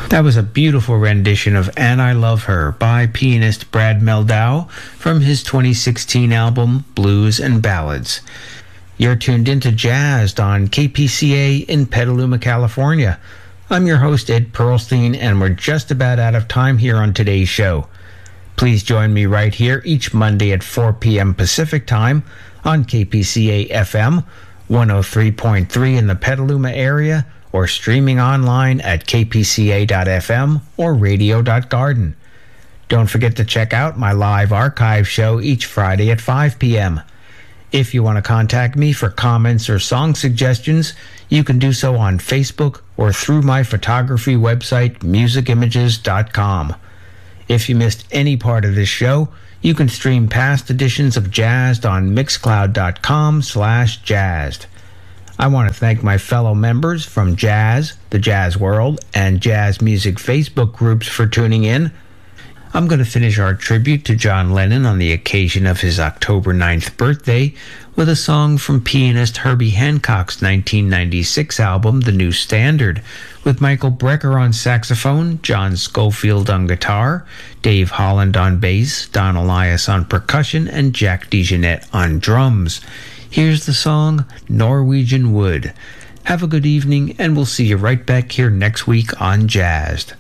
That was a beautiful rendition of And I Love Her by pianist Brad Mehldau from his 2016 album Blues and Ballads. You're tuned into Jazzed on KPCA in Petaluma, California. I'm your host, Ed Pearlstein, and we're just about out of time here on today's show. Please join me right here each Monday at 4 p.m. Pacific Time on KPCA FM 103.3 in the Petaluma area, or streaming online at kpca.fm or radio.garden. Don't forget to check out my live archive show each Friday at 5 p.m. If you want to contact me for comments or song suggestions, you can do so on Facebook or through my photography website, musicimages.com. If you missed any part of this show, you can stream past editions of Jazzed on mixcloud.com/jazzed. I want to thank my fellow members from Jazz, the Jazz World, and Jazz Music Facebook groups for tuning in. I'm going to finish our tribute to John Lennon on the occasion of his October 9th birthday with a song from pianist Herbie Hancock's 1996 album, The New Standard, with Michael Brecker on saxophone, John Schofield on guitar, Dave Holland on bass, Don Elias on percussion, and Jack DeJohnette on drums. Here's the song, Norwegian Wood. Have a good evening, and we'll see you right back here next week on Jazzed.